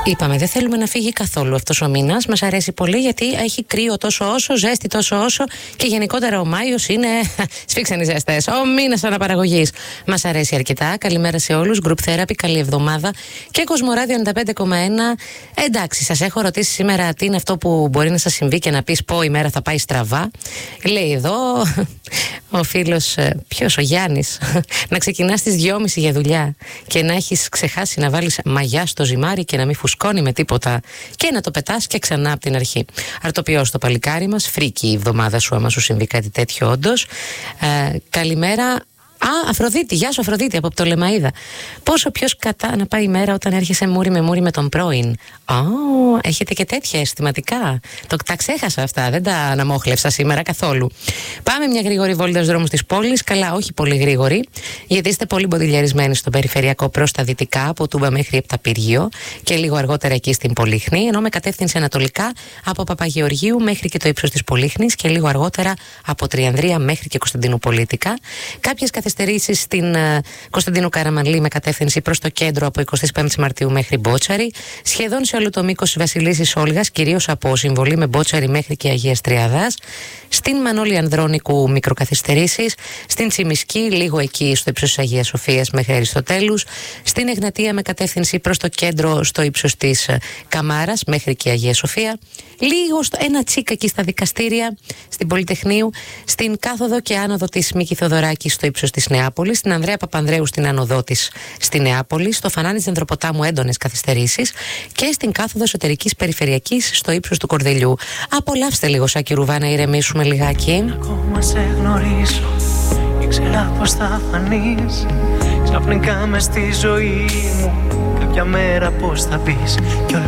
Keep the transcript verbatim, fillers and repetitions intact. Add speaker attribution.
Speaker 1: Είπαμε, δεν θέλουμε να φύγει καθόλου αυτός ο μήνας. Μας αρέσει πολύ γιατί έχει κρύο τόσο όσο, ζέστη τόσο όσο και γενικότερα ο Μάιος είναι. Σφίξαν οι ζέστες. Ο μήνας αναπαραγωγής. Μας αρέσει αρκετά. Καλημέρα σε όλους. Group Therapy, καλή εβδομάδα. Και Κοσμοράδιο ενενήντα πέντε κόμμα ένα. Εντάξει, σας έχω ρωτήσει σήμερα τι είναι αυτό που μπορεί να σας συμβεί και να πεις πω η μέρα θα πάει στραβά. Λέει εδώ ο φίλος, ποιος, ο Γιάννης, να ξεκινάς στις δυόμιση για δουλειά και να έχεις ξεχάσει να βάλεις μαγιά στο ζυμάρι και να μην φουσκώνει με τίποτα και να το πετάς και ξανά από την αρχή. Αρτοποιώς το παλικάρι μας, φρίκι η εβδομάδα σου άμα σου συμβεί κάτι τέτοιο όντως. Ε, καλημέρα. Α, Αφροδίτη, γεια σου Αφροδίτη από Πτολεμαΐδα. Πόσο πιο κατά να πάει η μέρα όταν έρχεσαι μούρι με μούρι με τον πρώην. Ω, oh, έχετε και τέτοια αισθηματικά. Το, τα ξέχασα αυτά, δεν τα αναμόχλευσα σήμερα καθόλου. Πάμε μια γρήγορη βόλτα στους δρόμους της πόλης. Καλά, όχι πολύ γρήγορη, γιατί είστε πολύ μποντιλιαρισμένοι στο περιφερειακό προς τα δυτικά, από Τούμπα μέχρι Επταπύργιο και λίγο αργότερα εκεί στην Πολύχνη, ενώ με κατεύθυνση ανατολικά από Παπαγεωργίου μέχρι και το ύψος της Πολύχνης και λίγο αργότερα από Τριανδρία μέχρι και Κωνσταντίνου Πολίτικα. Κάποιες καθυστερήσεις στην uh, Κωνσταντίνου Καραμανλή με κατεύθυνση προς το κέντρο από εικοστή πέμπτη Μαρτίου μέχρι Μπότσαρη. Σχεδόν σε όλο το μήκος της Βασιλίσσης Όλγας, κυρίως από Συμβολή με Μπότσαρη μέχρι και Αγίας Τριάδας. Στην Μανώλη Ανδρώνικου μικροκαθυστερήσεις. Στην Τσιμισκή, λίγο εκεί στο ύψος της Αγίας Σοφίας μέχρι Αριστοτέλους. Στην Εγνατία με κατεύθυνση προς το κέντρο στο ύψος της Καμάρας μέχρι και Αγία Σοφία. Λίγο στο, ένα τσίκα εκεί στα δικαστήρια, στην Πολυτεχνείου. Στην κάθοδο και άνοδο της Μίκη Θοδωράκη στο ύψος της Νεάπολης, στην Ανδρέα Παπανδρέου στην άνοδό της στη Νεάπολη, στο Φανάνη Δεντροποτάμου έντονες καθυστερήσεις και στην κάθοδο εσωτερικής περιφερειακής στο ύψος του Κορδελιού. Απολαύστε λίγο Σάκη Ρουβά να ηρεμήσουμε λιγάκι.
Speaker 2: Ακόμα σε γνωρίζω, ήξερα πως θα φανείς ξαφνικά μες στη ζωή μου. Κάποια μέρα πως θα πεις.